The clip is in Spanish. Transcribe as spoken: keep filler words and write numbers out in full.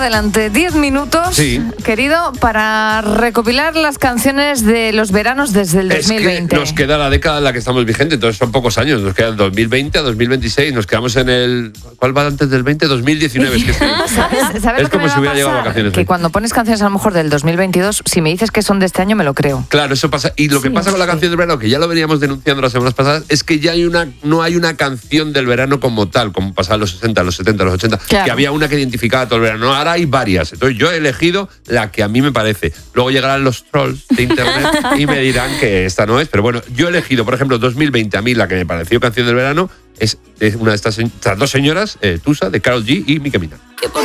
delante diez minutos, sí. querido, para recopilar las canciones de los veranos desde el dos mil veinte. Es que nos queda la década en la que estamos vigentes, entonces son pocos años. Nos quedan dos mil veinte a dos mil veintiséis. Nos quedamos en el... ¿Cuál va antes del veinte? dos mil diecinueve. Es, que estoy, ¿Sabes, ¿sabes es lo que como me si va hubiera a llegado a pasar? vacaciones. Que hoy. cuando pones canciones a lo mejor del dos mil veintidós, si me dices que son de este año, me lo creo. Claro, eso pasa. Y lo que Sí, pasa con la sí. canción del verano, que ya lo veníamos denunciando las semanas pasadas, es que ya hay una, no hay una canción del verano como tal, como pasaba en los sesenta, los setenta, los ochenta, Claro. que había una que identificaba todo el verano. No, ahora hay varias. Entonces yo he elegido la que a mí me parece. Luego llegarán los trolls de internet y me dirán que esta no es. Pero bueno, yo he elegido, por ejemplo, dos mil veinte, a mí la que me pareció canción del verano es, es una de estas, estas dos señoras, eh, Tusa, de Karol G y Nicki Minaj.